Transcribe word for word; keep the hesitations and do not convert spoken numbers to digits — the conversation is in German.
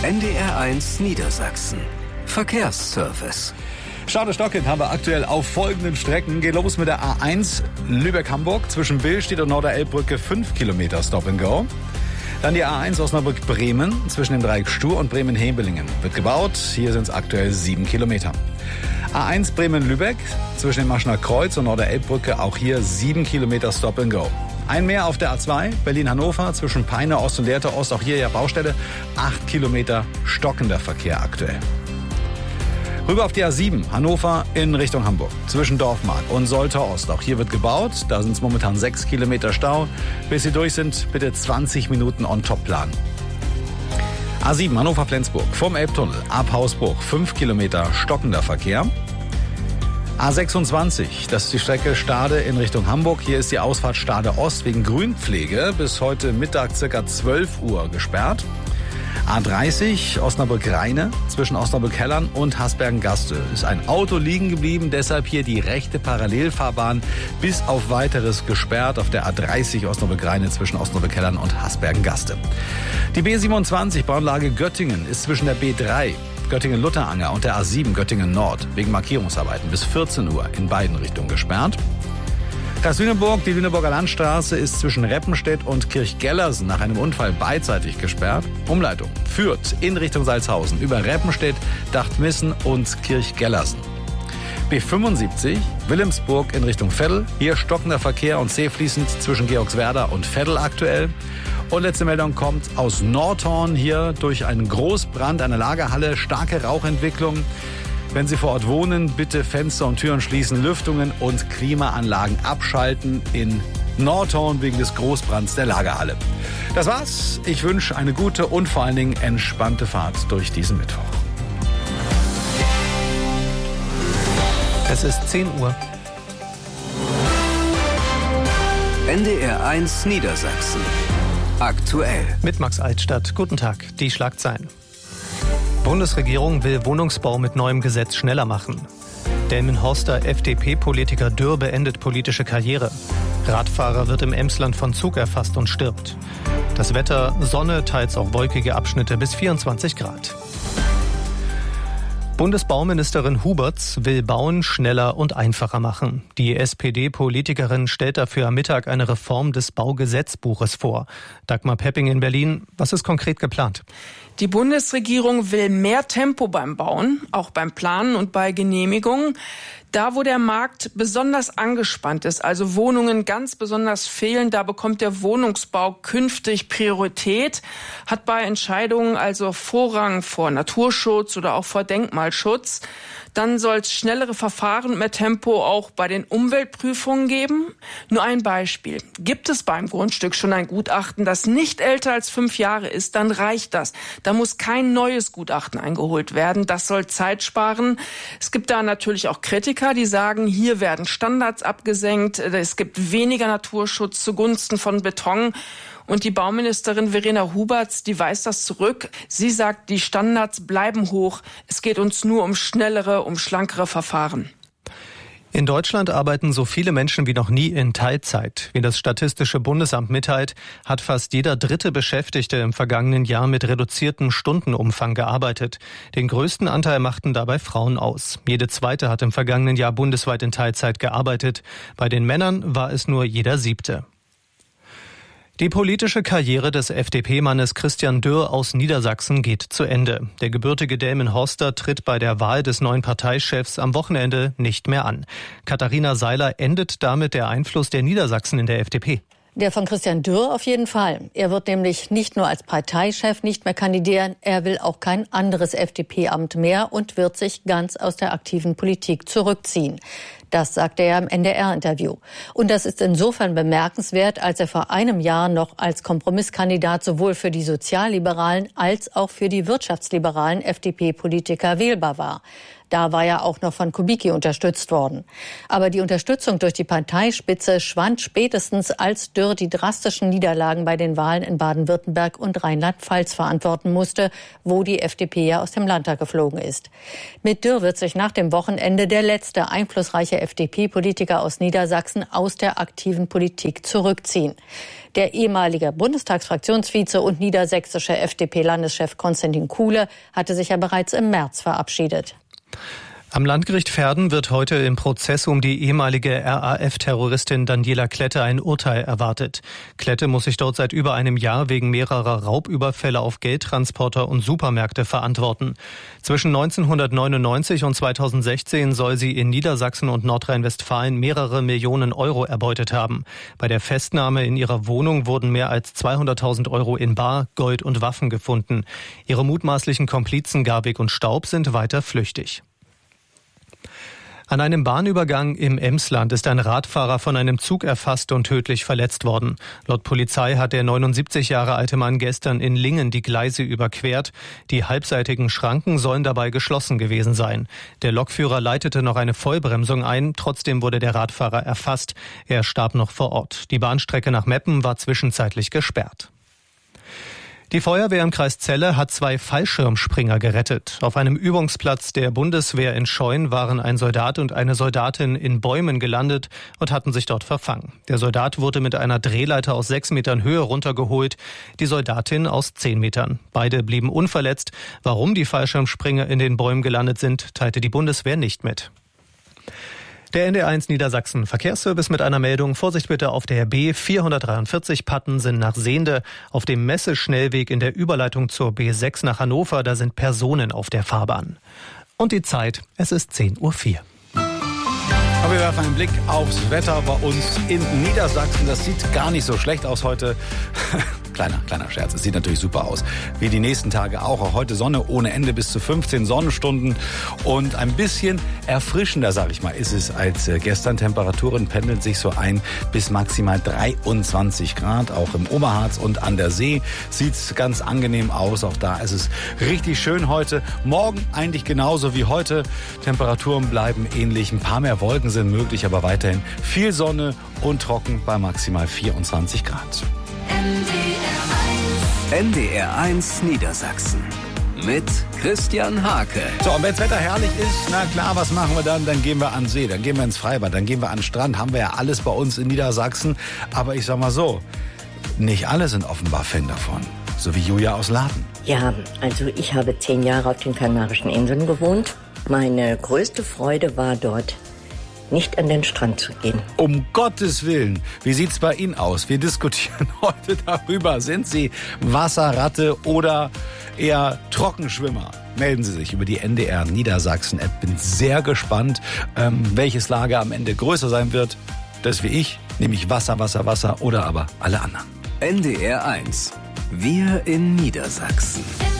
N D R eins Niedersachsen. Verkehrsservice. Stau-Stockend haben wir aktuell auf folgenden Strecken. Geht los mit der A eins Lübeck-Hamburg. Zwischen Billstedt und Norderelbbrücke fünf Kilometer Stop and Go. Dann die A eins Osnabrück-Bremen zwischen dem Dreieck Stur und Bremen-Hebelingen. Wird gebaut. Hier sind es aktuell sieben Kilometer. A eins Bremen-Lübeck zwischen dem Maschner Kreuz und Norderelbbrücke. Auch hier sieben Kilometer Stop and Go. Ein mehr auf der A zwei Berlin-Hannover zwischen Peine Ost und Lehrte Ost. Auch hier ja Baustelle. acht Kilometer stockender Verkehr aktuell. Rüber auf die A sieben, Hannover in Richtung Hamburg, zwischen Dorfmark und Soltau Ost. Auch hier wird gebaut, da sind es momentan sechs Kilometer Stau. Bis sie durch sind, bitte zwanzig Minuten on top planen. A sieben, Hannover-Flensburg, vom Elbtunnel ab Hausbruch, fünf Kilometer stockender Verkehr. A sechsundzwanzig, das ist die Strecke Stade in Richtung Hamburg. Hier ist die Ausfahrt Stade Ost wegen Grünpflege bis heute Mittag ca. zwölf Uhr gesperrt. A dreißig, Osnabrück-Rheine, zwischen Osnabrück-Hellern und Hasbergen-Gaste. Ist ein Auto liegen geblieben, deshalb hier die rechte Parallelfahrbahn bis auf Weiteres gesperrt auf der A dreißig Osnabrück-Rheine zwischen Osnabrück-Hellern und Hasbergen-Gaste. Die B siebenundzwanzig, Bahnlage Göttingen, ist zwischen der B drei Göttingen-Lutteranger und der A sieben Göttingen-Nord wegen Markierungsarbeiten bis vierzehn Uhr in beiden Richtungen gesperrt. Kreis Lüneburg, die Lüneburger Landstraße ist zwischen Reppenstedt und Kirchgellersen nach einem Unfall beidseitig gesperrt. Umleitung führt in Richtung Salzhausen über Reppenstedt, Dachtmissen und Kirchgellersen. B fünfundsiebzig, Wilhelmsburg in Richtung Veddel. Hier stockender Verkehr und zähfließend zwischen Georgswerda und Veddel aktuell. Und letzte Meldung kommt aus Nordhorn, hier durch einen Großbrand einer Lagerhalle, starke Rauchentwicklung. Wenn Sie vor Ort wohnen, bitte Fenster und Türen schließen, Lüftungen und Klimaanlagen abschalten in Nordhorn wegen des Großbrands der Lagerhalle. Das war's. Ich wünsche eine gute und vor allen Dingen entspannte Fahrt durch diesen Mittwoch. Es ist zehn Uhr. N D R eins Niedersachsen. Aktuell. Mit Max Altstadt. Guten Tag. Die Schlagzeilen. Bundesregierung will Wohnungsbau mit neuem Gesetz schneller machen. Delmenhorster F D P-Politiker Dürr beendet politische Karriere. Radfahrer wird im Emsland von Zug erfasst und stirbt. Das Wetter, Sonne, teils auch wolkige Abschnitte bis vierundzwanzig Grad. Bundesbauministerin Huberts will Bauen schneller und einfacher machen. Die S P D-Politikerin stellt dafür am Mittag eine Reform des Baugesetzbuches vor. Dagmar Pepping in Berlin. Was ist konkret geplant? Die Bundesregierung will mehr Tempo beim Bauen, auch beim Planen und bei Genehmigungen. Da, wo der Markt besonders angespannt ist, also Wohnungen ganz besonders fehlen, da bekommt der Wohnungsbau künftig Priorität, hat bei Entscheidungen also Vorrang vor Naturschutz oder auch vor Denkmalschutz. Dann soll es schnellere Verfahren und mehr Tempo auch bei den Umweltprüfungen geben. Nur ein Beispiel. Gibt es beim Grundstück schon ein Gutachten, das nicht älter als fünf Jahre ist, dann reicht das. Da muss kein neues Gutachten eingeholt werden. Das soll Zeit sparen. Es gibt da natürlich auch Kritiker, die sagen, hier werden Standards abgesenkt. Es gibt weniger Naturschutz zugunsten von Beton. Und die Bauministerin Verena Huberts, die weist das zurück. Sie sagt, die Standards bleiben hoch. Es geht uns nur um schnellere, um schlankere Verfahren. In Deutschland arbeiten so viele Menschen wie noch nie in Teilzeit. Wie das Statistische Bundesamt mitteilt, hat fast jeder dritte Beschäftigte im vergangenen Jahr mit reduziertem Stundenumfang gearbeitet. Den größten Anteil machten dabei Frauen aus. Jede zweite hat im vergangenen Jahr bundesweit in Teilzeit gearbeitet. Bei den Männern war es nur jeder siebte. Die politische Karriere des F D P-Mannes Christian Dürr aus Niedersachsen geht zu Ende. Der gebürtige Delmenhorster tritt bei der Wahl des neuen Parteichefs am Wochenende nicht mehr an. Katharina Seiler, endet damit der Einfluss der Niedersachsen in der F D P? Der von Christian Dürr auf jeden Fall. Er wird nämlich nicht nur als Parteichef nicht mehr kandidieren, er will auch kein anderes F D P-Amt mehr und wird sich ganz aus der aktiven Politik zurückziehen. Das sagte er im N D R-Interview. Und das ist insofern bemerkenswert, als er vor einem Jahr noch als Kompromisskandidat sowohl für die sozialliberalen als auch für die wirtschaftsliberalen F D P-Politiker wählbar war. Da war er auch noch von Kubicki unterstützt worden. Aber die Unterstützung durch die Parteispitze schwand spätestens, als Dürr die drastischen Niederlagen bei den Wahlen in Baden-Württemberg und Rheinland-Pfalz verantworten musste, wo die F D P ja aus dem Landtag geflogen ist. Mit Dürr wird sich nach dem Wochenende der letzte einflussreiche manche F D P-Politiker aus Niedersachsen aus der aktiven Politik zurückziehen. Der ehemalige Bundestagsfraktionsvize und niedersächsische F D P-Landeschef Konstantin Kuhle hatte sich ja bereits im März verabschiedet. Am Landgericht Verden wird heute im Prozess um die ehemalige R A F-Terroristin Daniela Klette ein Urteil erwartet. Klette muss sich dort seit über einem Jahr wegen mehrerer Raubüberfälle auf Geldtransporter und Supermärkte verantworten. Zwischen neunzehnhundertneunundneunzig und zweitausendsechzehn soll sie in Niedersachsen und Nordrhein-Westfalen mehrere Millionen Euro erbeutet haben. Bei der Festnahme in ihrer Wohnung wurden mehr als zweihunderttausend Euro in Bar, Gold und Waffen gefunden. Ihre mutmaßlichen Komplizen Garwig und Staub sind weiter flüchtig. An einem Bahnübergang im Emsland ist ein Radfahrer von einem Zug erfasst und tödlich verletzt worden. Laut Polizei hat der neunundsiebzig Jahre alte Mann gestern in Lingen die Gleise überquert. Die halbseitigen Schranken sollen dabei geschlossen gewesen sein. Der Lokführer leitete noch eine Vollbremsung ein, trotzdem wurde der Radfahrer erfasst. Er starb noch vor Ort. Die Bahnstrecke nach Meppen war zwischenzeitlich gesperrt. Die Feuerwehr im Kreis Celle hat zwei Fallschirmspringer gerettet. Auf einem Übungsplatz der Bundeswehr in Scheun waren ein Soldat und eine Soldatin in Bäumen gelandet und hatten sich dort verfangen. Der Soldat wurde mit einer Drehleiter aus sechs Metern Höhe runtergeholt, die Soldatin aus zehn Metern. Beide blieben unverletzt. Warum die Fallschirmspringer in den Bäumen gelandet sind, teilte die Bundeswehr nicht mit. Der N D R eins Niedersachsen Verkehrsservice mit einer Meldung. Vorsicht bitte auf der B vierhundertdreiundvierzig Patten sind nach Sehnde. Auf dem Messeschnellweg in der Überleitung zur B sechs nach Hannover, da sind Personen auf der Fahrbahn. Und die Zeit, es ist zehn Uhr vier. Aber wir werfen einen Blick aufs Wetter bei uns in Niedersachsen. Das sieht gar nicht so schlecht aus heute. Kleiner, kleiner Scherz. Es sieht natürlich super aus. Wie die nächsten Tage auch. Auch heute Sonne ohne Ende bis zu fünfzehn Sonnenstunden. Und ein bisschen erfrischender, sag ich mal, ist es als gestern. Temperaturen pendeln sich so ein bis maximal dreiundzwanzig Grad. Auch im Oberharz und an der See sieht's ganz angenehm aus. Auch da ist es richtig schön heute. Morgen eigentlich genauso wie heute. Temperaturen bleiben ähnlich. Ein paar mehr Wolken sind möglich, aber weiterhin viel Sonne und trocken bei maximal vierundzwanzig Grad. N D R eins Niedersachsen mit Christian Hake. So, und wenn das Wetter herrlich ist, na klar, was machen wir dann? Dann gehen wir an den See, dann gehen wir ins Freibad, dann gehen wir an den Strand. Haben wir ja alles bei uns in Niedersachsen. Aber ich sag mal so, nicht alle sind offenbar Fan davon. So wie Julia aus Laden. Ja, also ich habe zehn Jahre auf den Kanarischen Inseln gewohnt. Meine größte Freude war dort, nicht an den Strand zu gehen. Um Gottes Willen, wie sieht's bei Ihnen aus? Wir diskutieren heute darüber. Sind Sie Wasserratte oder eher Trockenschwimmer? Melden Sie sich über die N D R Niedersachsen App. Bin sehr gespannt, ähm, welches Lager am Ende größer sein wird. Das wie ich, nämlich Wasser, Wasser, Wasser oder aber alle anderen. N D R eins. Wir in Niedersachsen.